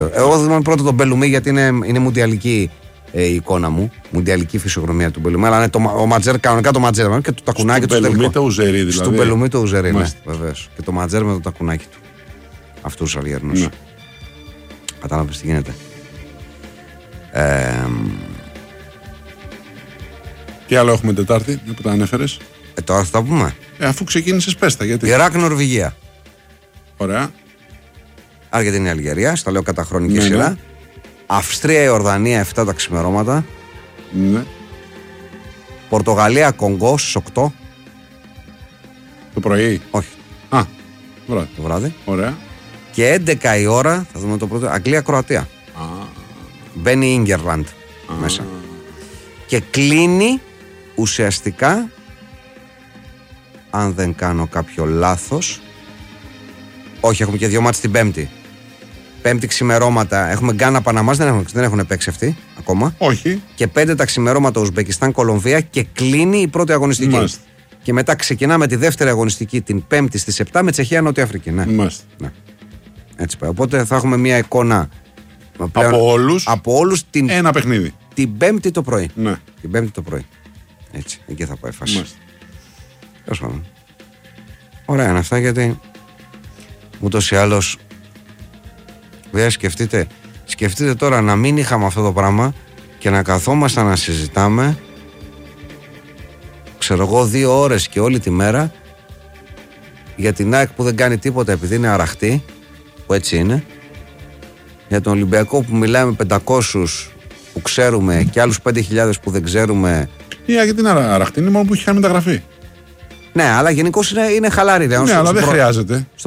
Εγώ θυμάμαι πρώτα τον Μπελουμί γιατί είναι μουντιαλική η εικόνα μου. Μουντιαλική φυσιογνωμία του Μπελουμί. Αλλά είναι ο Ματζέρ, κανονικά το Ματζέρ και το τακουνάκι του. Στον Μπελουμί το Ουζερί δηλαδή. Στον Μπελουμί το Ουζερί, ναι, βεβαίως. Και το Ματζέρ με το τακουνάκι του. Αυτούς τους Αλγερινούς. Ναι. Κατάλαβες τι γίνεται. Τι άλλο έχουμε Τετάρτη που τα ανέφερες? Τώρα θα τα πούμε. Αφού ξεκίνησες πέστα, γιατί. Ιράκ, Νορβηγία. Ωραία. Αργεντινή, Αλγερία, στα λέω κατά χρονική σειρά. Ναι. Αυστρία, Ιορδανία, 7 τα ξημερώματα. Ναι. Πορτογαλία, Κονγκό στις 8. Το πρωί? Όχι. Βράδυ. Το βράδυ. Ωραία. Και 11 η ώρα, θα δούμε το πρώτο, Αγγλία-Κροατία. Μπαίνει η Ίνγκερλαντ μέσα. Και κλείνει ουσιαστικά, αν δεν κάνω κάποιο λάθος, όχι, έχουμε και 2 μάτς την Πέμπτη. Πέμπτη ξημερώματα έχουμε Γκάνα Παναμάς, δεν έχουν παίξει αυτοί ακόμα. Όχι. Και 5 τα ξημερώματα Ουσμπεκιστάν Κολομβία και κλείνει η πρώτη αγωνιστική. Μάλιστα. Και μετά ξεκινάμε τη δεύτερη αγωνιστική την Πέμπτη στις 7 με Τσεχία Νότια Αφρική. Ναι. Μάλιστα. Ναι. Έτσι πάει. Οπότε θα έχουμε μια εικόνα πλέον, από όλους ένα παιχνίδι. Την Πέμπτη το πρωί. Ναι. Την Πέμπτη το πρωί. Έτσι. Εκεί θα πάει η φάση. Ωραία είναι αυτά γιατί ούτως ή άλλως σκεφτείτε τώρα να μην είχαμε αυτό το πράγμα και να καθόμασταν να συζητάμε, ξέρω εγώ, 2 ώρες και όλη τη μέρα για την ΑΕΚ που δεν κάνει τίποτα επειδή είναι αραχτή, που έτσι είναι, για τον Ολυμπιακό που μιλάμε 500 που ξέρουμε και άλλους 5.000 που δεν ξέρουμε. Γιατί είναι αραχτή, είναι μόνο που έχει κάνει μεταγραφή. Ναι, αλλά γενικώς είναι χαλάρη. Ναι, αλλά δεν χρειάζεται.